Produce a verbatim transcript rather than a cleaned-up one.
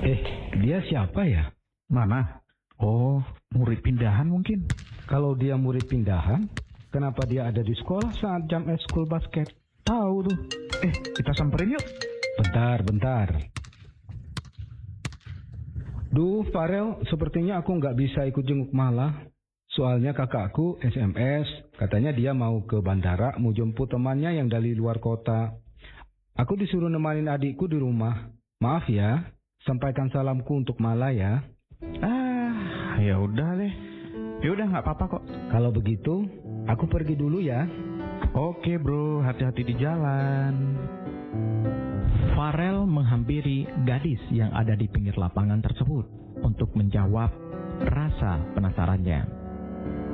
Eh, dia siapa ya? Mana? Oh, murid pindahan mungkin. Kalau dia murid pindahan, kenapa dia ada di sekolah saat jam ekskul basket? Tahu tuh. Eh, kita samperin yuk. Bentar, bentar. Duh, Farel, sepertinya aku nggak bisa ikut jenguk Mala. Soalnya kakakku S M S, katanya dia mau ke bandara mau jemput temannya yang dari luar kota. Aku disuruh nemanin adikku di rumah. Maaf ya, sampaikan salamku untuk Mala ya. Ah, ya udah deh. Ya udah nggak apa-apa kok. Kalau begitu, aku pergi dulu ya. Oke bro, hati-hati di jalan. Farel menghampiri gadis yang ada di pinggir lapangan tersebut untuk menjawab rasa penasarannya.